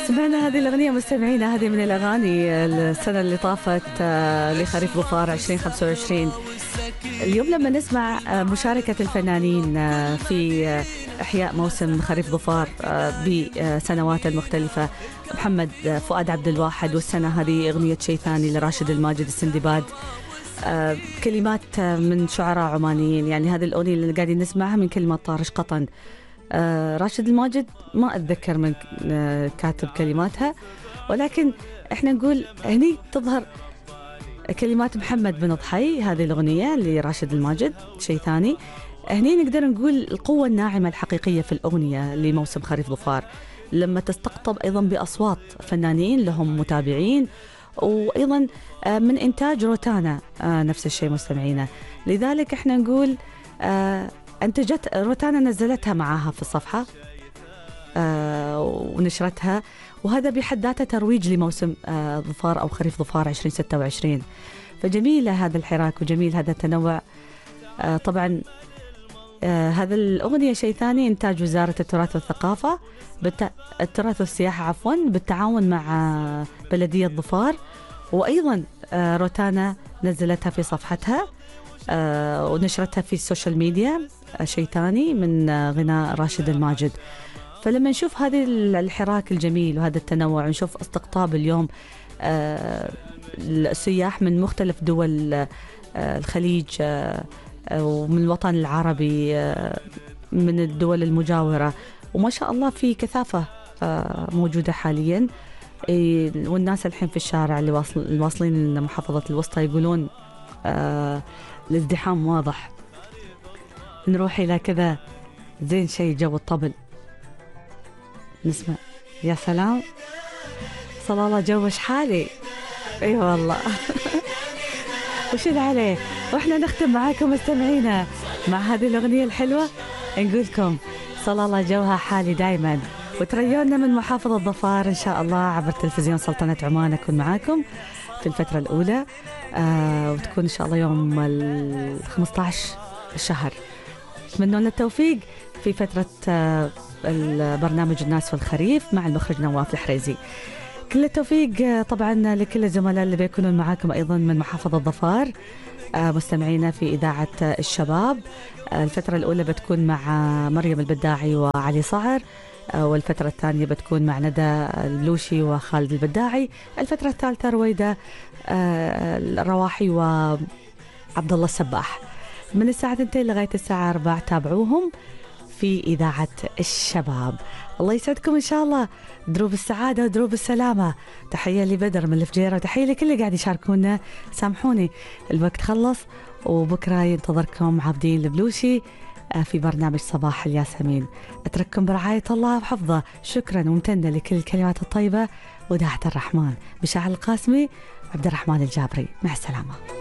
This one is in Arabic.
سمعنا هذه الأغنية مستمعينا، هذه من الأغاني السنة اللي طافت لخريف ظفار 2025. اليوم لما نسمع مشاركة الفنانين في إحياء موسم خريف ظفار بسنوات المختلفة، محمد فؤاد عبد الواحد، والسنة هذه أغنية شيء ثاني لراشد الماجد السندباد، كلمات من شعراء عمانيين. يعني هذه الأغنية اللي قاعدين نسمعها من كلمات طارش قطن. راشد الماجد ما أتذكر من كاتب كلماتها، ولكن إحنا نقول هني تظهر كلمات محمد بن ضحي. هذه الأغنية لراشد الماجد شيء ثاني. هني نقدر نقول القوة الناعمة الحقيقية في الأغنية لموسم خريف ظفار، لما تستقطب أيضا بأصوات فنانين لهم متابعين، وأيضا من إنتاج روتانا نفس الشيء مستمعينا. لذلك إحنا نقول أنتجت روتانا، نزلتها معاها في الصفحة ونشرتها، وهذا بحد ذاته ترويج لموسم ظفار أو خريف ظفار 2026. فجميلة هذا الحراك وجميل هذا التنوع. طبعا هذا الأغنية شيء ثاني إنتاج وزارة التراث والثقافة التراث والسياحة عفوا، بالتعاون مع بلدية ظفار، وأيضا روتانا نزلتها في صفحتها ونشرتها في السوشيال ميديا. شيء ثاني من غناء راشد الماجد. فلما نشوف هذه الحراك الجميل وهذا التنوع، ونشوف استقطاب اليوم السياح من مختلف دول الخليج ومن الوطن العربي، من الدول المجاورة، وما شاء الله في كثافة موجودة حاليا. والناس الحين في الشارع اللي واصلين محافظة الوسطى يقولون الازدحام واضح. نروح إلى كذا زين شيء جو الطبل، نسمع يا سلام صلالة جوش حالي. اي والله وشد عليه. واحنا نختم معاكم مستمعينا مع هذه الأغنية الحلوة، نقولكم صلالة جوها حالي دايما، وتريونا من محافظة ظفار إن شاء الله عبر تلفزيون سلطنة عمان. أكون معاكم في الفترة الأولى وتكون إن شاء الله يوم 15 الشهر. أتمنى لنا التوفيق في فترة البرنامج الناس في الخريف مع المخرج نواف الحريزي. كل التوفيق طبعا لكل الزملاء اللي بيكونون معاكم أيضا من محافظة ظفار. مستمعينا في إذاعة الشباب، الفترة الأولى بتكون مع مريم البداعي وعلي صعر، والفترة الثانية بتكون مع ندى البلوشي وخالد البداعي، الفترة الثالثة رويدة الرواحي وعبد الله السباح. من الساعة 2 لغاية الساعة 4 تابعوهم في إذاعة الشباب. الله يسعدكم إن شاء الله، دروب السعادة ودروب السلامة. تحية لبدر من الفجيرة، وتحية لكل اللي قاعد يشاركونا. سامحوني الوقت خلص، وبكرة ينتظركم عابدين البلوشي في برنامج صباح الياسمين. أترككم برعاية الله وحفظه. شكرا وممتنة لكل الكلمات الطيبة وداعة الرحمن. بشاعر القاسمي، عبد الرحمن الجابري. مع السلامة.